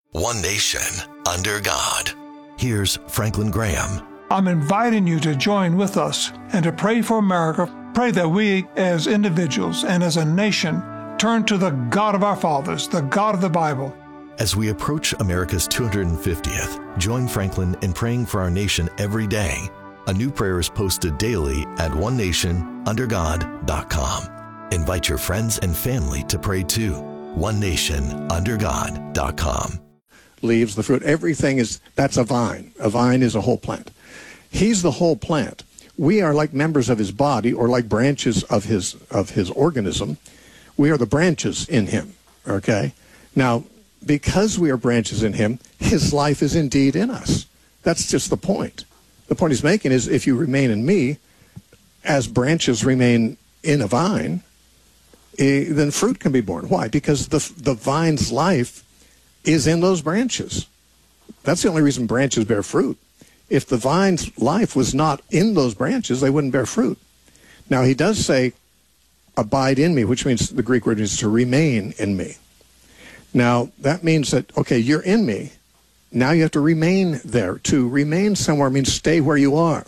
One nation, under God. Here's Franklin Graham. I'm inviting you to join with us and to pray for America. Pray that we, as individuals and as a nation, turn to the God of our fathers, the God of the Bible. As we approach America's 250th, join Franklin in praying for our nation every day. A new prayer is posted daily at onenationundergod.com. Invite your friends and family to pray too. onenationundergod.com. Leaves, the fruit, everything that's a vine. A vine is a whole plant. He's the whole plant. We are like members of his body, or like branches of his organism. We are the branches in him, okay? Now, because we are branches in him, his life is indeed in us. That's just the point. The point he's making is, if you remain in me, as branches remain in a vine, then fruit can be born. Why? Because the vine's life is in those branches. That's the only reason branches bear fruit. If the vine's life was not in those branches, they wouldn't bear fruit. Now, he does say, abide in me, which means the Greek word is to remain in me. Now, that means that, okay, you're in me. Now you have to remain there. To remain somewhere means stay where you are.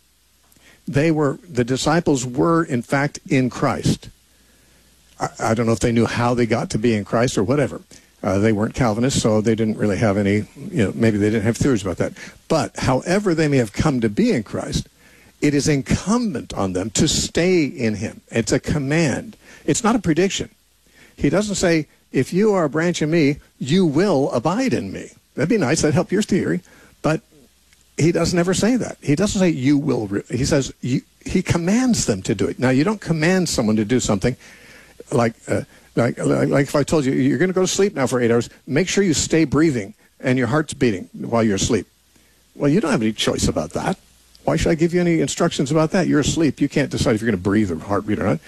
The disciples were, in fact, in Christ. I don't know if they knew how they got to be in Christ or whatever. They weren't Calvinists, so they didn't really have any, maybe they didn't have theories about that. But however they may have come to be in Christ, it is incumbent on them to stay in him. It's a command. It's not a prediction. He doesn't say, if you are a branch in me, you will abide in me. That'd be nice. That'd help your theory. But he doesn't ever say that. He doesn't say you will. He says he commands them to do it. Now, you don't command someone to do something like if I told you, you're going to go to sleep now for 8 hours, make sure you stay breathing and your heart's beating while you're asleep. Well, you don't have any choice about that. Why should I give you any instructions about that? You're asleep. You can't decide if you're going to breathe or heartbeat or not.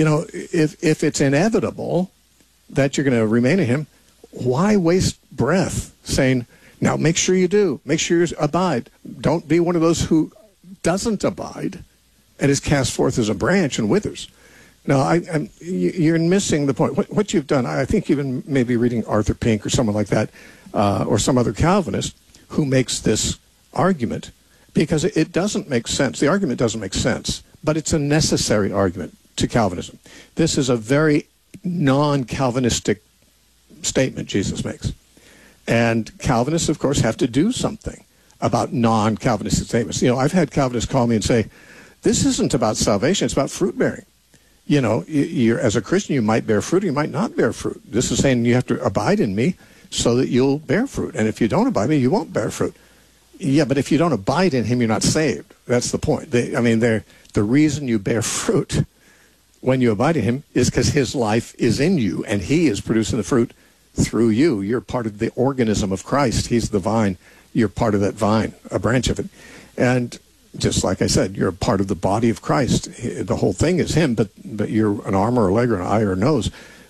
If it's inevitable that you're going to remain in him, why waste breath saying, now make sure you do. Make sure you abide. Don't be one of those who doesn't abide and is cast forth as a branch and withers. No, you're missing the point. What you've done, I think you've been maybe reading Arthur Pink or someone like that, or some other Calvinist who makes this argument, because it doesn't make sense. The argument doesn't make sense, but it's a necessary argument to Calvinism. This is a very non-Calvinistic statement Jesus makes. And Calvinists, of course, have to do something about non-Calvinistic statements. I've had Calvinists call me and say, this isn't about salvation, it's about fruit-bearing. You're, as a Christian, you might bear fruit, you might not bear fruit. This is saying you have to abide in me so that you'll bear fruit. And if you don't abide in me, you won't bear fruit. Yeah, but if you don't abide in him, you're not saved. That's the point. The reason you bear fruit when you abide in him is because his life is in you, and he is producing the fruit through you. You're part of the organism of Christ. He's the vine. You're part of that vine, a branch of it. And just like I said, you're a part of the body of Christ. The whole thing is him, but you're an arm or a leg or an eye or a nose.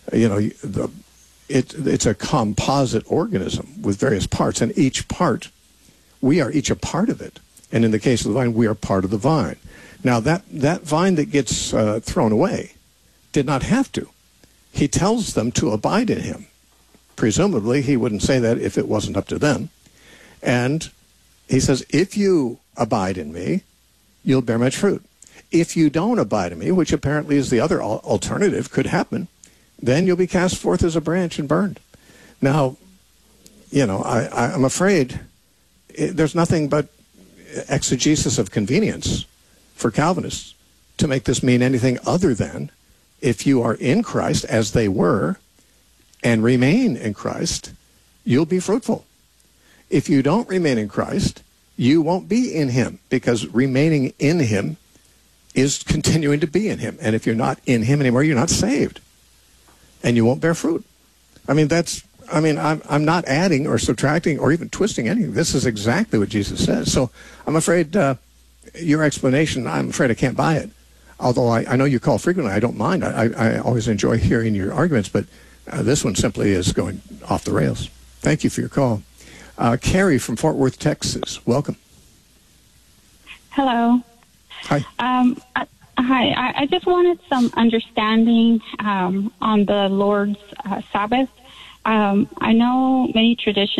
It's a composite organism with various parts, and each part, we are each a part of it. And in the case of the vine, we are part of the vine. Now, that vine that gets thrown away did not have to. He tells them to abide in him. Presumably, he wouldn't say that if it wasn't up to them. And he says, if you abide in me, you'll bear much fruit. If you don't abide in me, which apparently is the other alternative, could happen, then you'll be cast forth as a branch and burned. Now, I'm afraid there's nothing but exegesis of convenience for Calvinists to make this mean anything other than, if you are in Christ, as they were, and remain in Christ, you'll be fruitful. If you don't remain in Christ, you won't be in him, because remaining in him is continuing to be in him. And if you're not in him anymore, you're not saved. And you won't bear fruit. I'm not adding or subtracting or even twisting anything. This is exactly what Jesus says. So I'm afraid your explanation, I'm afraid I can't buy it. Although I know you call frequently, I don't mind. I always enjoy hearing your arguments, but this one simply is going off the rails. Thank you for your call. Carrie from Fort Worth, Texas. Welcome. Hello. Hi. Hi. I just wanted some understanding on the Lord's Sabbath. I know many traditions